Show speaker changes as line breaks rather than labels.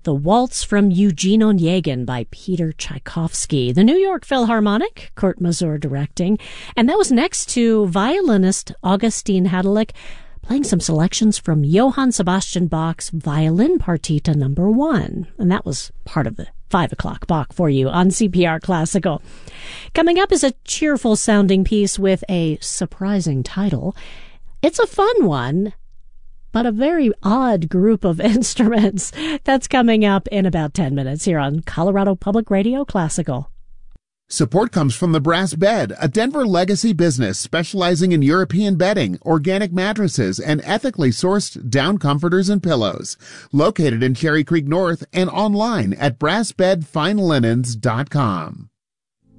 The Waltz from Eugene Onegin by Peter Tchaikovsky. The New York Philharmonic, Kurt Masur directing. And that was next to violinist Augustin Hadelich playing some selections from Johann Sebastian Bach's Violin Partita No. 1. And that was part of the 5 o'clock Bach for you on CPR Classical. Coming up is a cheerful sounding piece with a surprising title. It's a fun one, but a very odd group of instruments. That's coming up in about 10 minutes here on Colorado Public Radio Classical.
Support comes from the Brass Bed, a Denver legacy business specializing in European bedding, organic mattresses, and ethically sourced down comforters and pillows. Located in Cherry Creek North and online at brassbedfinelinens.com.